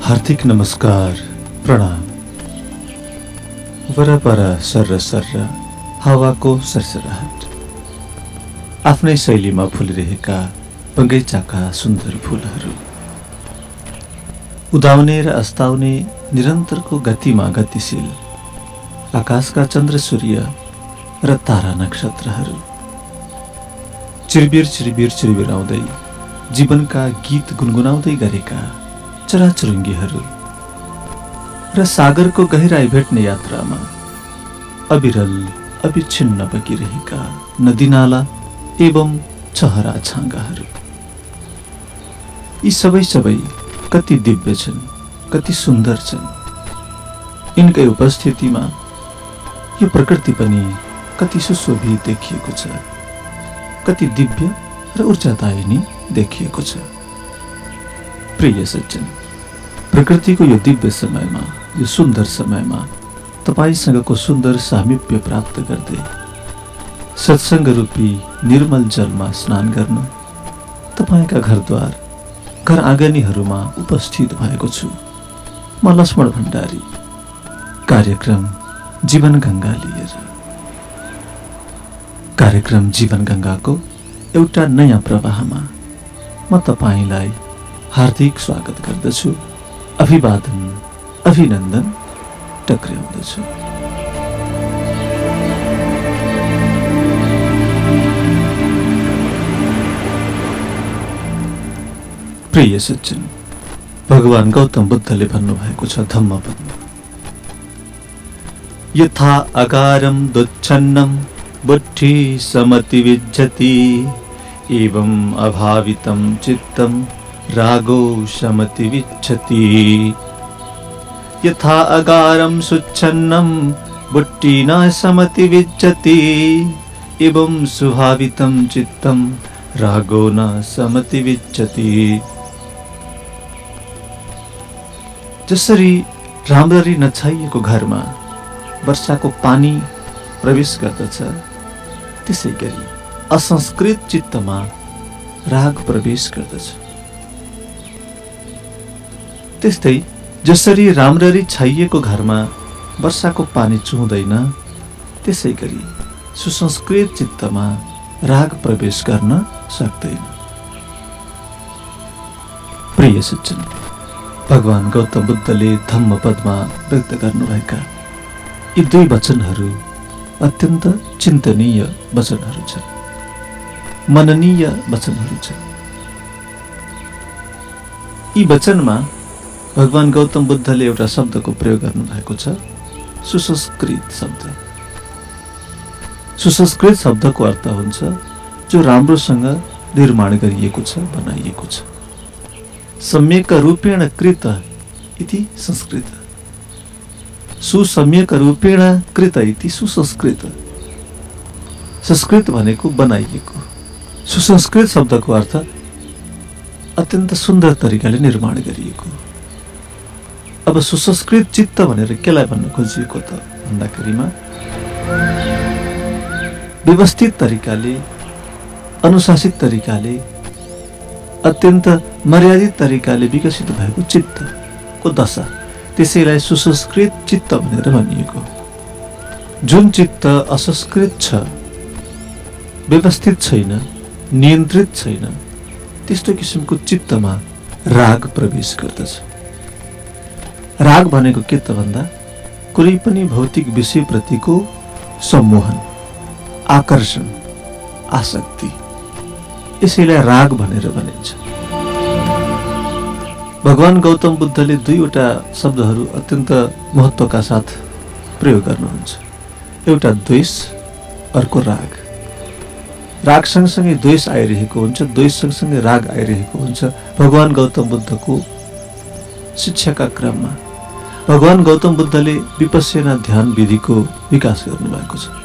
हार्दिक नमस्कार, प्रणाम। वरपर सर्र सर्र हावाको सरसराहट, आफ्नै शैलीमा फुलिरहेका बगैँचाका सुन्दर फूलहरू, उदाउने र अस्ताउने निरन्तरको गतिमा गतिशील आकाशका चन्द्र सूर्य र तारा नक्षत्रहरू, चिरबिर चिरबिर चिरबिराउँदै जीवनका गीत गुनगुनाउँदै गरेका चराचुरुङ्गीहरू र सागरको गहिराई भेट्ने यात्रामा अविरल अविच्छिन्न बगिरहेका नदीनाला एवं छहरा छाँगाहरू, यी सबै सबै कति दिव्य छन्, कति सुन्दर छन्। यिनकै उपस्थितिमा यो प्रकृति पनि कति सुशोभित देखिएको छ, कति दिव्य र ऊर्जादायिनी देखिएको छ। प्रिय सज्जन, प्रकृतिको यो दिव्य समयमा, यो सुन्दर समयमा तपाईसँगको सुन्दर सामिप्य प्राप्त गर्दै सत्संग रूपी निर्मल जलमा स्नान गर्न तपाईका घरद्वार, घर आँगनीहरूमा उपस्थित भएको छु। म लक्ष्मण भण्डारी, कार्यक्रम जीवन गंगा लिएर। कार्यक्रम जीवन गंगाको एउटा नयाँ प्रवाहमा म तपाईलाई हार्दिक स्वागत गर्दछु, अभिवादन अभिनन्दन टक्र्याउँदछु। प्रिय सज्जन, भगवान गौतम बुद्धले भन्नुभएको छ धम्मपदमा, यथा अगारम दुच्छन्नम बुद्धि समति विज्जति एवं अभावितं चित्तम रागो शमति विच्छति। यथा अगारम सुच्छन्नम बुद्धि न समति विज्जति एवं सुभावितं चित्तम रागो न समति विच्छति। जसरी राम्ररी नछाइएको घरमा वर्षाको पानी प्रवेश गर्दछ, त्यसै गरी असंस्कृत चित्तमा राग प्रवेश गर्दछ। त्यस्तै जसरी राम्ररी छाइएको घरमा वर्षाको पानी चुहुँदैन, त्यसै गरी सुसंस्कृत चित्तमा राग प्रवेश गर्न सक्दैन। प्रिय सज्जन, भगवान गौतम बुद्धले धम्मपदमा व्यक्त गर्नुभएका यी दुई वचनहरू अत्यन्त चिन्तनीय वचनहरू छन्, मननीय वचनहरू छन्। यी वचनमा भगवान गौतम बुद्धले एउटा शब्दको प्रयोग गर्नुभएको छ, सुसंस्कृत शब्द। सुसंस्कृत शब्दको अर्थ हुन्छ जो राम्रोसँग निर्माण गरिएको छ, बनाइएको छ। सम्यक रूपेण कृत इति संस्कृत, सुसम्यक रूपेण कृत इति सुसंस्कृत। संस्कृत भनेको बनाइएको, सुसंस्कृत शब्दको अर्थ अत्यन्त सुन्दर तरिकाले निर्माण गरिएको। अब सुसंस्कृत चित्त भनेर केलाई भन्न खोजिएको त भन्दाखेरिमा व्यवस्थित तरिकाले, अनुशासित तरिकाले, अत्यन्त मर्यादित तरिकाले विकसित भएको चित्तको दशा, त्यसैलाई सुसंस्कृत चित्त भनेर भनिएको। जुन चित्त असंस्कृत छ, व्यवस्थित छैन, नियन्त्रित छैन, त्यस्तो किसिमको चित्तमा राग प्रवेश गर्दछ। राग भनेको के त भन्दा कुनै पनि भौतिक विषयप्रतिको सम्मोहन, आकर्षण, आसक्ति, यसैलाई राग भनेर भनिन्छ। भगवान गौतम बुद्धले दुईवटा शब्दहरू अत्यन्त महत्त्वका साथ प्रयोग गर्नुहुन्छ, एउटा द्वेष, अर्को राग। राग सँगसँगै द्वेष आइरहेको हुन्छ, द्वेष सँगसँगै राग आइरहेको हुन्छ। भगवान गौतम बुद्धको शिक्षाका क्रममा भगवान गौतम बुद्धले विपश्यना ध्यान विधिको विकास गर्नुभएको छ।